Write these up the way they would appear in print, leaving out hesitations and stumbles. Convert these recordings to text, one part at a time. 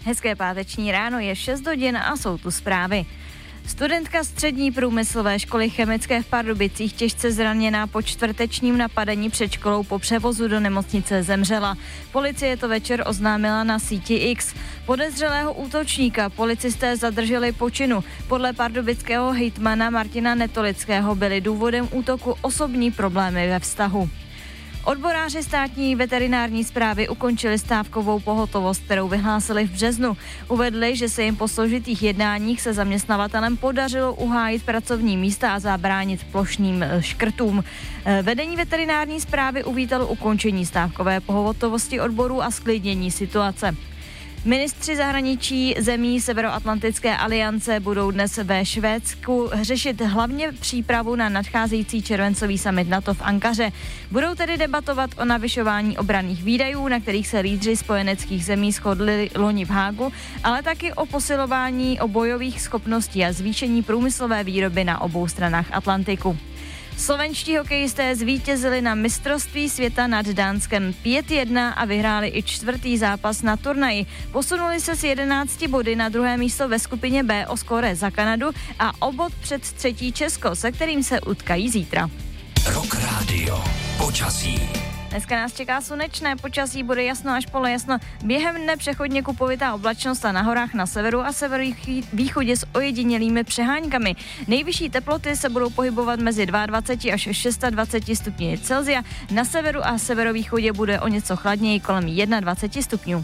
Hezké páteční ráno, je 6 hodin a jsou tu zprávy. Studentka střední průmyslové školy chemické v Pardubicích těžce zraněná po čtvrtečním napadení před školou po převozu do nemocnice zemřela. Policie to večer oznámila na síti X. Podezřelého útočníka policisté zadrželi po činu. Podle pardubického hejtmana Martina Netolického byly důvodem útoku osobní problémy ve vztahu. Odboráři státní veterinární správy ukončili stávkovou pohotovost, kterou vyhlásili v březnu. Uvedli, že se jim po složitých jednáních se zaměstnavatelem podařilo uhájit pracovní místa a zabránit plošným škrtům. Vedení veterinární správy uvítalo ukončení stávkové pohotovosti odborů a sklidnění situace. Ministři zahraničí zemí Severoatlantické aliance budou dnes ve Švédsku řešit hlavně přípravu na nadcházející červencový summit NATO v Ankaře. Budou tedy debatovat o navyšování obranných výdajů, na kterých se lídři spojeneckých zemí shodli loni v Hágu, ale taky o posilování bojových schopností a zvýšení průmyslové výroby na obou stranách Atlantiku. Slovenští hokejisté zvítězili na mistrovství světa nad Dánskem 5-1 a vyhráli i čtvrtý zápas na turnaji. Posunuli se s 11 body na druhé místo ve skupině B o skóre za Kanadu a o bod před třetí Česko, se kterým se utkají zítra. Rock Radio. Počasí. Dneska nás čeká slunečné počasí, bude jasno až polojasno. Během dne přechodně kupovitá oblačnost a na horách na severu a severovýchodě s ojedinělými přeháňkami. Nejvyšší teploty se budou pohybovat mezi 22 až 26 stupni Celsia. Na severu a severovýchodě bude o něco chladněji kolem 21 stupňů.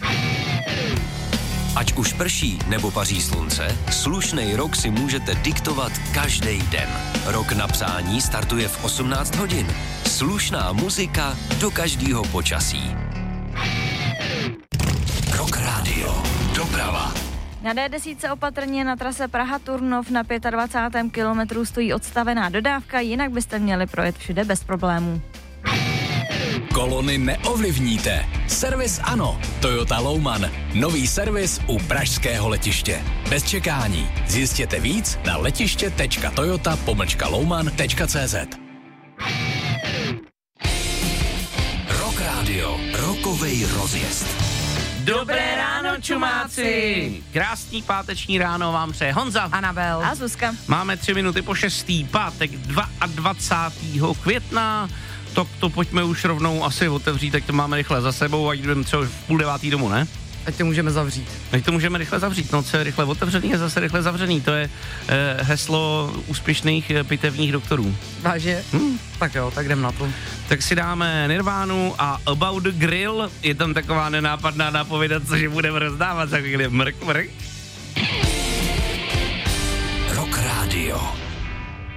Ať už prší nebo paří slunce, slušnej rok si můžete diktovat každý den. Rok na psání startuje v 18 hodin. Slušná muzika do každého počasí. Rock Radio. Doprava. Na D10 opatrně na trase Praha-Turnov na 25. kilometru stojí odstavená dodávka, jinak byste měli projet všude bez problémů. Kolony neovlivníte. Servis ano. Toyota Louman. Nový servis u pražského letiště. Bez čekání. Zjistěte víc na letiště.toyota-louman.cz. Rock Radio. Rokovej rozjezd. Dobré ráno, čumáci! Krásný páteční ráno vám přeje Honza, Anabel a Zuzka. Máme 3 minuty po 6. pátek 22. května. Tak to pojďme už rovnou asi otevřít, tak to máme rychle za sebou, ať jdeme třeba v 8:30 domů, ne? Ať to můžeme zavřít. Ať to můžeme rychle zavřít, no co je rychle otevřený je zase rychle zavřený, to je heslo úspěšných pitevních doktorů. Vážně? Tak jo, tak jdem na to. Tak si dáme Nirvánu a About the Grill, je tam taková nenápadná nápověda, že budeme rozdávat za chvíli mrk. Rock Radio.